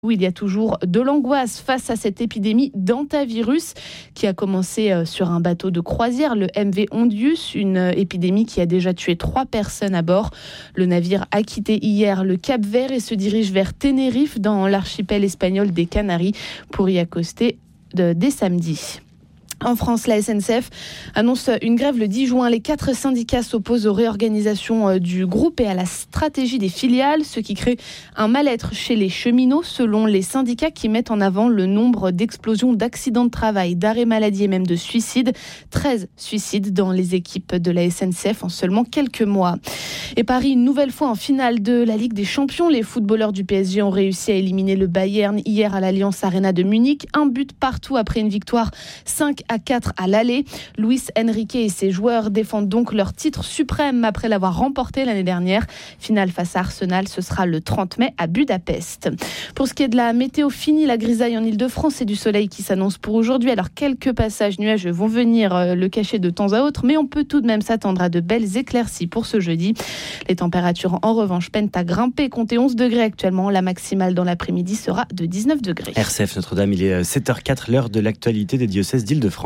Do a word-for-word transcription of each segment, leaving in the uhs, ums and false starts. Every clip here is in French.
Où il y a toujours de l'angoisse face à cette épidémie d'hantavirus qui a commencé sur un bateau de croisière, le M V Ondius, une épidémie qui a déjà tué trois personnes à bord. Le navire a quitté hier le Cap-Vert et se dirige vers Tenerife dans l'archipel espagnol des Canaries pour y accoster de, dès samedi. En France, la S N C F annonce une grève le dix juin. Les quatre syndicats s'opposent aux réorganisations du groupe et à la stratégie des filiales, ce qui crée un mal-être chez les cheminots, selon les syndicats qui mettent en avant le nombre d'explosions d'accidents de travail, d'arrêts maladie et même de suicides. treize suicides dans les équipes de la S N C F en seulement quelques mois. Et Paris, une nouvelle fois en finale de la Ligue des Champions. Les footballeurs du P S G ont réussi à éliminer le Bayern hier à l'Allianz Arena de Munich. Un but partout après une victoire cinq à quatre à l'aller. Luis Enrique et ses joueurs défendent donc leur titre suprême après l'avoir remporté l'année dernière. Finale face à Arsenal, ce sera le trente mai à Budapest. Pour ce qui est de la météo, fini la grisaille en Ile-de-France et du soleil qui s'annonce pour aujourd'hui. Alors quelques passages nuageux vont venir le cacher de temps à autre, mais on peut tout de même s'attendre à de belles éclaircies pour ce jeudi. Les températures en revanche peinent à grimper, comptez onze degrés actuellement. La maximale dans l'après-midi sera de dix-neuf degrés. R C F Notre-Dame, il est sept heures quatre, l'heure de l'actualité des diocèses d'Île-de-France.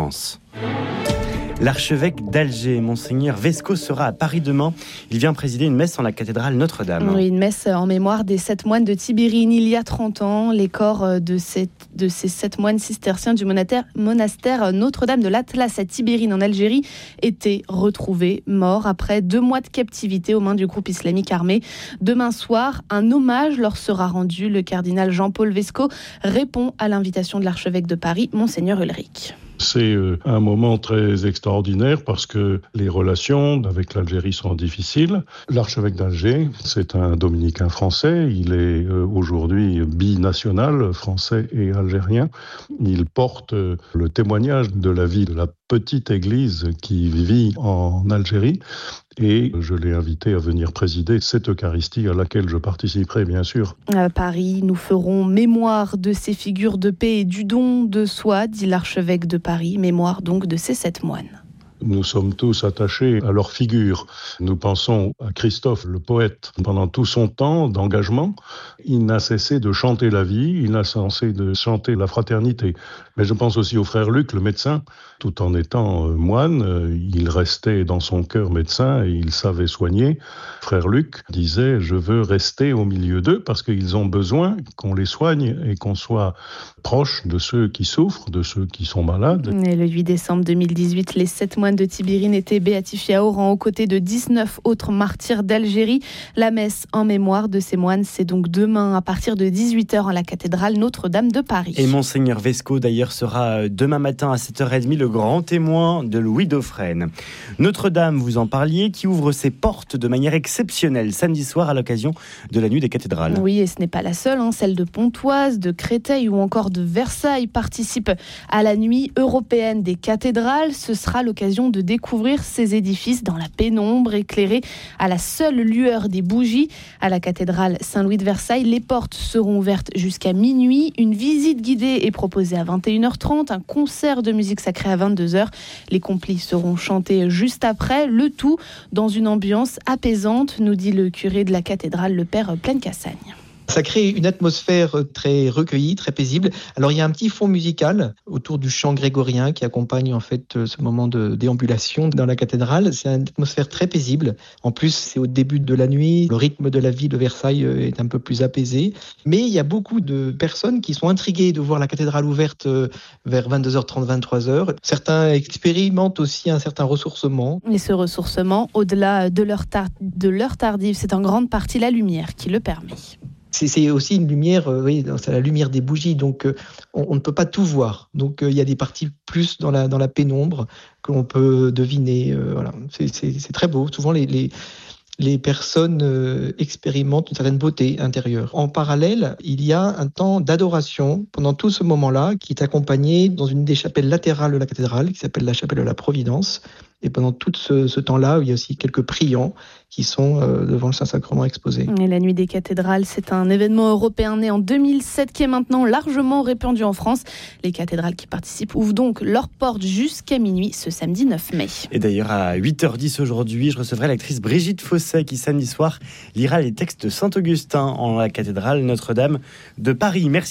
L'archevêque d'Alger, Monseigneur Vesco, sera à Paris demain. Il vient présider une messe en la cathédrale Notre-Dame. Oui, une messe en mémoire des sept moines de Tibérine. Il y a trente ans, les corps de ces, de ces sept moines cisterciens du monastère, monastère Notre-Dame de l'Atlas à Tibérine en Algérie étaient retrouvés morts après deux mois de captivité aux mains du groupe islamique armé. Demain soir, un hommage leur sera rendu. Le cardinal Jean-Paul Vesco répond à l'invitation de l'archevêque de Paris, Monseigneur Ulrich. C'est un moment très extraordinaire parce que les relations avec l'Algérie sont difficiles. L'archevêque d'Alger, c'est un dominicain français. Il est aujourd'hui binational, français et algérien. Il porte le témoignage de la vie de la petite église qui vit en Algérie. Et je l'ai invité à venir présider cette Eucharistie à laquelle je participerai, bien sûr. À Paris, nous ferons mémoire de ces figures de paix et du don de soi, dit l'archevêque de Paris. Mémoire donc de ces sept moines. Nous sommes tous attachés à leur figure. Nous pensons à Christophe, le poète. Pendant tout son temps d'engagement, il n'a cessé de chanter la vie, il n'a cessé de chanter la fraternité. Mais je pense aussi au frère Luc, le médecin. Tout en étant moine, il restait dans son cœur médecin et il savait soigner. Frère Luc disait « Je veux rester au milieu d'eux parce qu'ils ont besoin qu'on les soigne et qu'on soit proche de ceux qui souffrent, de ceux qui sont malades. » Et le huit décembre deux mille dix-huit, les sept moines de Tibérine étaient béatifiés à Oran aux côtés de dix-neuf autres martyrs d'Algérie. La messe en mémoire de ces moines, c'est donc demain à partir de dix-huit heures en la cathédrale Notre-Dame de Paris. Et Monseigneur Vesco d'ailleurs sera demain matin à sept heures trente le grand témoin de Louis Dauphren. Notre-Dame, vous en parliez, qui ouvre ses portes de manière exceptionnelle samedi soir à l'occasion de la nuit des cathédrales. Oui, et ce n'est pas la seule, hein. Celle de Pontoise, de Créteil ou encore de Versailles participe à la nuit européenne des cathédrales. Ce sera l'occasion de découvrir ces édifices dans la pénombre, éclairés à la seule lueur des bougies. À la cathédrale Saint-Louis de Versailles, les portes seront ouvertes jusqu'à minuit. Une visite guidée est proposée à vingt et une heures trente, un concert de musique sacrée à vingt-deux heures. Les complis seront chantés juste après, le tout dans une ambiance apaisante, nous dit le curé de la cathédrale, le père Plaine-Cassagne. Ça crée une atmosphère très recueillie, très paisible. Alors il y a un petit fond musical autour du chant grégorien qui accompagne en fait ce moment de déambulation dans la cathédrale. C'est une atmosphère très paisible. En plus, c'est au début de la nuit. Le rythme de la vie de Versailles est un peu plus apaisé. Mais il y a beaucoup de personnes qui sont intriguées de voir la cathédrale ouverte vers vingt-deux heures trente, vingt-trois heures. Certains expérimentent aussi un certain ressourcement. Et ce ressourcement, au-delà de l'heure, tar- de l'heure tardive, c'est en grande partie la lumière qui le permet. C'est, c'est aussi une lumière, euh, oui, c'est la lumière des bougies, donc euh, on, on ne peut pas tout voir. Donc euh, il y a des parties plus dans la, dans la pénombre que l'on peut deviner. Euh, voilà. c'est, c'est, c'est très beau. Souvent les, les, les personnes euh, expérimentent une certaine beauté intérieure. En parallèle, il y a un temps d'adoration pendant tout ce moment-là qui est accompagné dans une des chapelles latérales de la cathédrale qui s'appelle la chapelle de la Providence. Et pendant tout ce, ce temps-là, il y a aussi quelques priants qui sont euh, devant le Saint-Sacrement exposés. Et la nuit des cathédrales, c'est un événement européen né en deux mille sept qui est maintenant largement répandu en France. Les cathédrales qui participent ouvrent donc leurs portes jusqu'à minuit ce samedi neuf mai. Et d'ailleurs, à huit heures dix aujourd'hui, je recevrai l'actrice Brigitte Fossey qui samedi soir lira les textes de Saint-Augustin en la cathédrale Notre-Dame de Paris. Merci.